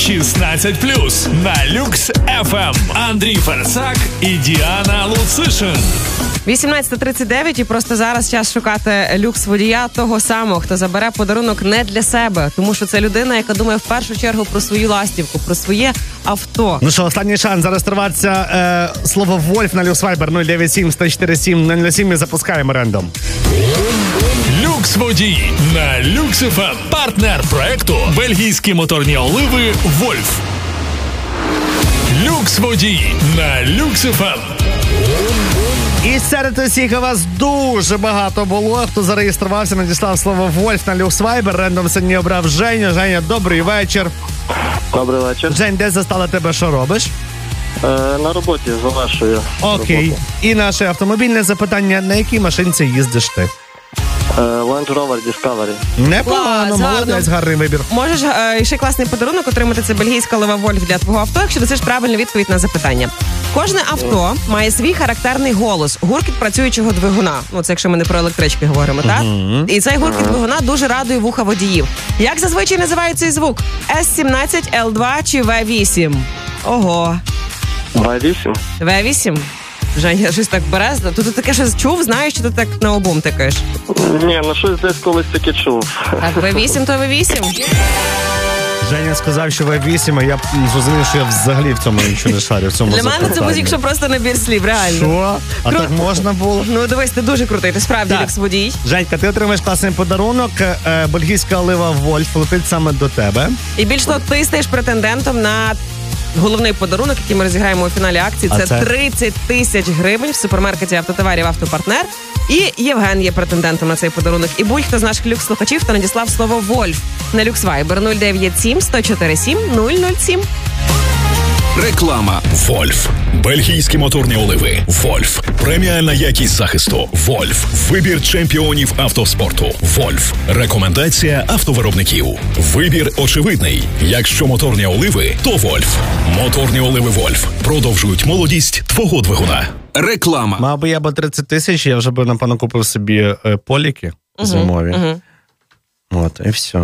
16+, на Люкс FM. Андрій Ферцак і Діана Луцишин. 18:39 і просто зараз час шукати люкс-водія того самого, хто забере подарунок не для себе, тому що це людина, яка думає в першу чергу про свою ластівку, про своє авто. Ну що, останній шанс зареєструватися слово «Вольф» на Люкс-Вайбер 097 147 007 і запускаємо рендом. Люкс-водій на Люкс FM. Партнер проекту бельгійські моторні оливи «Вольф». Люкс-водій на Люкс FM. І серед усіх у вас дуже багато було, хто зареєструвався, надіслав слово «Вольф» на Люкс-Вайбер. Рендом сьогодні обрав Женю. Женя, добрий вечір. Добрий вечір. Жень, де застала тебе, що робиш? На роботі, за вашою. Окей. Роботою. І наше автомобільне запитання, на якій машинці їздиш ти? Land Rover Discovery. Непогано, Клас, молодець, гарно. гарний вибір. Можеш ще класний подарунок отримати. Це бельгійська олива «Вольф» для твого авто, якщо дасиш правильну відповідь на запитання. Кожне авто має свій характерний голос, гуркіт працюючого двигуна. Ну, це якщо ми не про електрички говоримо, так? І цей гуркіт двигуна дуже радує вуха водіїв. Як зазвичай називають цей звук? S17, L2 чи V8? Ого. V8. V8? Женя, щось так бере. Тут таке щось чув, знаєш, чи ти так наобум тикаєш? Ні, ну щось десь колись таке чув. Так, V8 то V8. Женя сказав, що V8, а я зрозумів, що я взагалі в цьому нічого не шарю. В цьому Для мене це запитанні. музик, що просто набір слів, реально. Що? А так можна було? Ну, дивись, ти дуже крутий, ти справді Так. люкс-водій. Женька, ти отримаєш класний подарунок. Бельгійська олива «Вольф» летить саме до тебе. І більш того, ти стаєш претендентом на головний подарунок, який ми розіграємо у фіналі акції. А Це це? 30 тисяч гривень в супермаркеті автотоварів «Автопартнер». І Євген є претендентом на цей подарунок. І будь-хто з наших люкс-слухачів, хто надіслав слово «Вольф» на люкс-вайбер 097 147 007. Реклама. «Вольф». Бельгійські моторні оливи «Вольф». Преміальна якість захисту «Вольф». Вибір чемпіонів автоспорту «Вольф». Рекомендація автовиробників. Вибір очевидний. Якщо моторні оливи, то «Вольф». Моторні оливи «Вольф» продовжують молодість твого двигуна. Реклама. Мав би я 30 тисяч, я вже б, напевно, купив собі поліки зимові. От, і все.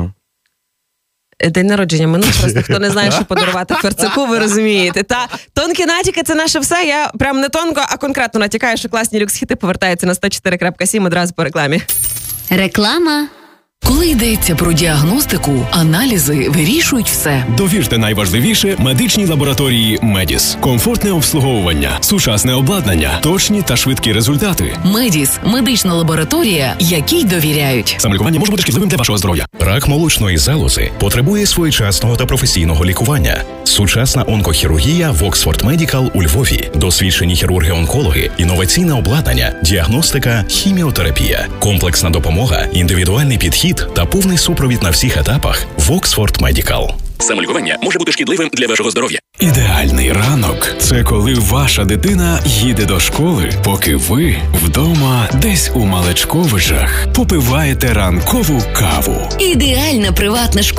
День народження минув, просто хто не знає, що подарувати Ферцаку, ви розумієте. Та тонкі натяки – це наше все. Я прям не тонко, а конкретно натякаю, що класні люкс-хіти повертаються на 104.7 одразу по рекламі. Реклама. Коли йдеться про діагностику, аналізи вирішують все. Довірте найважливіше медичній лабораторії «Медіс». Комфортне обслуговування, сучасне обладнання, точні та швидкі результати. Медіс – медична лабораторія, якій довіряють. Самолікування може бути шкідливим для вашого здоров'я. Рак молочної залози потребує своєчасного та професійного лікування. Сучасна онкохірургія в Оксфорд Медікал у Львові. Досвідчені хірурги-онкологи, інноваційне обладнання, діагностика, хіміотерапія, комплексна допомога, індивідуальний підхід та повний супровід на всіх етапах в Оксфорд Медікал. Самолікування може бути шкідливим для вашого здоров'я. Ідеальний ранок – це коли ваша дитина їде до школи, поки ви вдома десь у Малечковичах попиваєте ранкову каву. Ідеальна приватна школа.